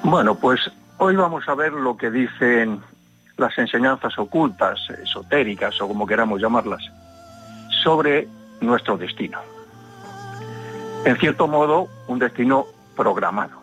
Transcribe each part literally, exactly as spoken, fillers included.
Bueno, pues hoy vamos a ver lo que dicen las enseñanzas ocultas, esotéricas o como queramos llamarlas, sobre nuestro destino. En cierto modo, un destino programado.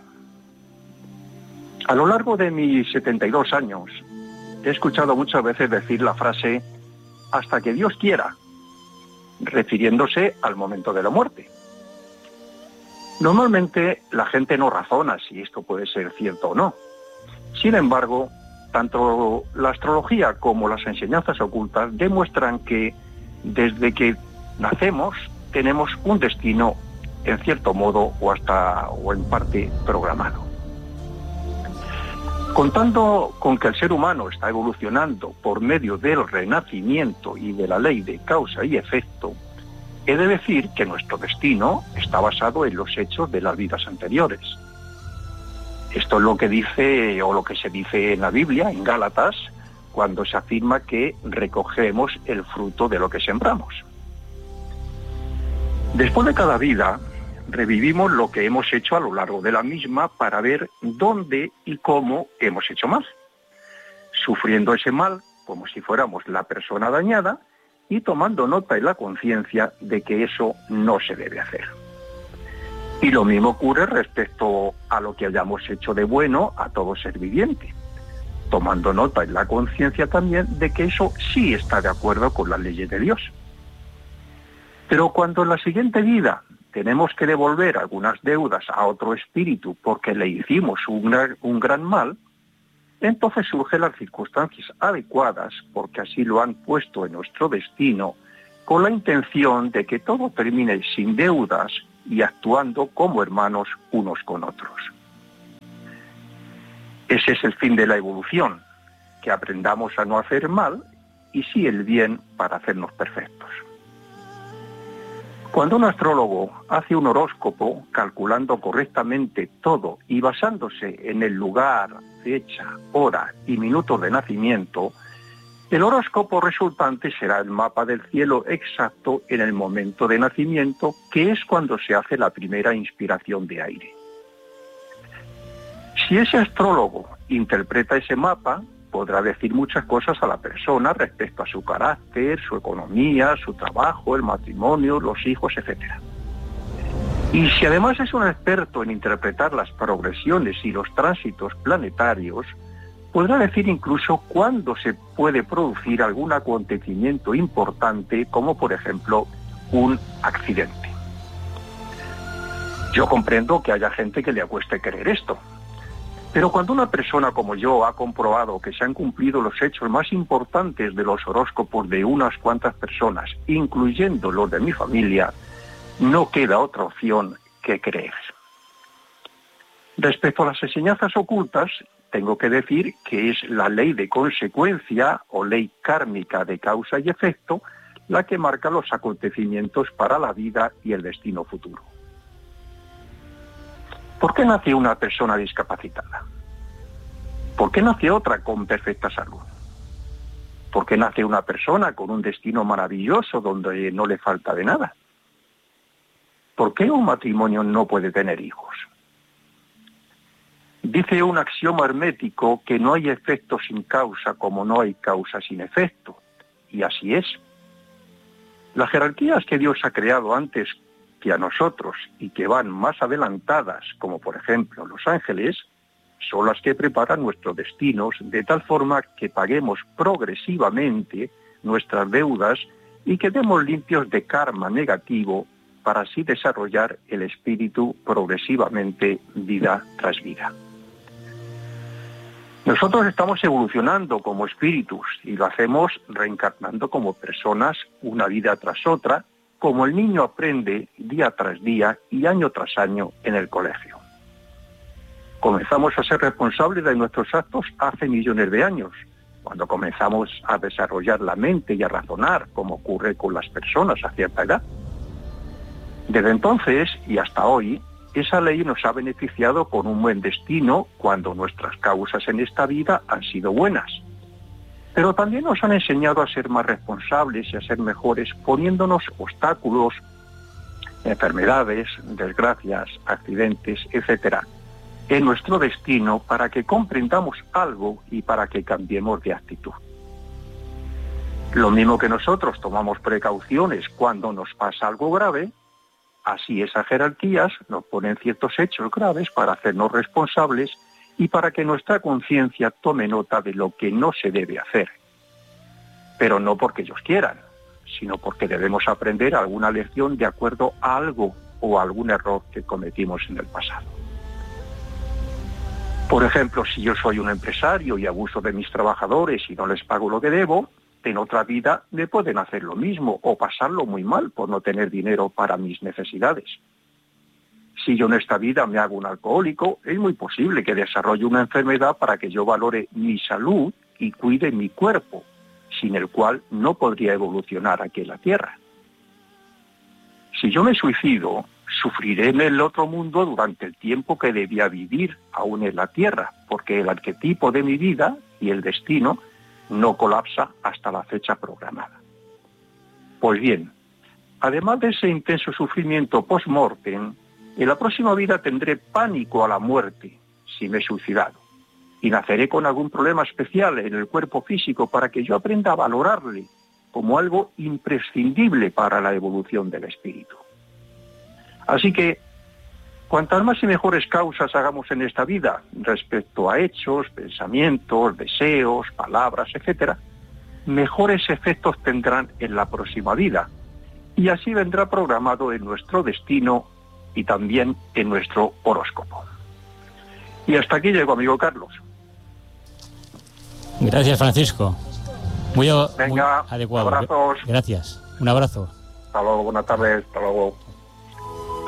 A lo largo de mis setenta y dos años, he escuchado muchas veces decir la frase «hasta que Dios quiera», refiriéndose al momento de la muerte. Normalmente la gente no razona si esto puede ser cierto o no. Sin embargo, tanto la astrología como las enseñanzas ocultas demuestran que desde que nacemos tenemos un destino en cierto modo o hasta o en parte programado. Contando con que el ser humano está evolucionando por medio del renacimiento y de la ley de causa y efecto, he de decir que nuestro destino está basado en los hechos de las vidas anteriores. Esto es lo que dice o lo que se dice en la Biblia, en Gálatas, cuando se afirma que recogemos el fruto de lo que sembramos. Después de cada vida, revivimos lo que hemos hecho a lo largo de la misma para ver dónde y cómo hemos hecho mal, sufriendo ese mal como si fuéramos la persona dañada y tomando nota en la conciencia de que eso no se debe hacer. Y lo mismo ocurre respecto a lo que hayamos hecho de bueno a todo ser viviente, tomando nota en la conciencia también de que eso sí está de acuerdo con las leyes de Dios. Pero cuando en la siguiente vida tenemos que devolver algunas deudas a otro espíritu porque le hicimos un gran, un gran mal, entonces surgen las circunstancias adecuadas, porque así lo han puesto en nuestro destino, con la intención de que todo termine sin deudas y actuando como hermanos unos con otros. Ese es el fin de la evolución, que aprendamos a no hacer mal y sí el bien para hacernos perfectos. Cuando un astrólogo hace un horóscopo calculando correctamente todo y basándose en el lugar, fecha, hora y minuto de nacimiento, el horóscopo resultante será el mapa del cielo exacto en el momento de nacimiento, que es cuando se hace la primera inspiración de aire. Si ese astrólogo interpreta ese mapa, podrá decir muchas cosas a la persona respecto a su carácter, su economía, su trabajo, el matrimonio, los hijos, etcétera. Y si además es un experto en interpretar las progresiones y los tránsitos planetarios, podrá decir incluso cuándo se puede producir algún acontecimiento importante, como por ejemplo un accidente. Yo comprendo que haya gente que le cueste creer esto. Pero cuando una persona como yo ha comprobado que se han cumplido los hechos más importantes de los horóscopos de unas cuantas personas, incluyendo los de mi familia, no queda otra opción que creer. Respecto a las enseñanzas ocultas, tengo que decir que es la ley de consecuencia o ley kármica de causa y efecto la que marca los acontecimientos para la vida y el destino futuro. ¿Por qué nace una persona discapacitada? ¿Por qué nace otra con perfecta salud? ¿Por qué nace una persona con un destino maravilloso donde no le falta de nada? ¿Por qué un matrimonio no puede tener hijos? Dice un axioma hermético que no hay efecto sin causa como no hay causa sin efecto. Y así es. Las jerarquías que Dios ha creado antes que a nosotros y que van más adelantadas, como por ejemplo los ángeles, son las que preparan nuestros destinos de tal forma que paguemos progresivamente nuestras deudas y quedemos limpios de karma negativo para así desarrollar el espíritu progresivamente vida tras vida. Nosotros estamos evolucionando como espíritus y lo hacemos reencarnando como personas una vida tras otra, como el niño aprende día tras día y año tras año en el colegio. Comenzamos a ser responsables de nuestros actos hace millones de años, cuando comenzamos a desarrollar la mente y a razonar, como ocurre con las personas a cierta edad. Desde entonces y hasta hoy, esa ley nos ha beneficiado con un buen destino cuando nuestras causas en esta vida han sido buenas. Pero también nos han enseñado a ser más responsables y a ser mejores poniéndonos obstáculos, enfermedades, desgracias, accidentes, etcétera, en nuestro destino para que comprendamos algo y para que cambiemos de actitud. Lo mismo que nosotros tomamos precauciones cuando nos pasa algo grave, así esas jerarquías nos ponen ciertos hechos graves para hacernos responsables y para que nuestra conciencia tome nota de lo que no se debe hacer. Pero no porque ellos quieran, sino porque debemos aprender alguna lección de acuerdo a algo o a algún error que cometimos en el pasado. Por ejemplo, si yo soy un empresario y abuso de mis trabajadores y no les pago lo que debo, en otra vida me pueden hacer lo mismo o pasarlo muy mal por no tener dinero para mis necesidades. Si yo en esta vida me hago un alcohólico, es muy posible que desarrolle una enfermedad para que yo valore mi salud y cuide mi cuerpo, sin el cual no podría evolucionar aquí en la Tierra. Si yo me suicido, sufriré en el otro mundo durante el tiempo que debía vivir aún en la Tierra, porque el arquetipo de mi vida y el destino no colapsa hasta la fecha programada. Pues bien, además de ese intenso sufrimiento post-mortem, en la próxima vida tendré pánico a la muerte si me he suicidado y naceré con algún problema especial en el cuerpo físico para que yo aprenda a valorarle como algo imprescindible para la evolución del espíritu. Así que, cuantas más y mejores causas hagamos en esta vida respecto a hechos, pensamientos, deseos, palabras, etcétera, mejores efectos tendrán en la próxima vida y así vendrá programado en nuestro destino y también en nuestro horóscopo. Y hasta aquí llego, amigo Carlos. Gracias, Francisco. Muy, Venga, muy adecuado. Abrazos. Gracias. Un abrazo. Hasta luego, buenas tardes. Hasta luego.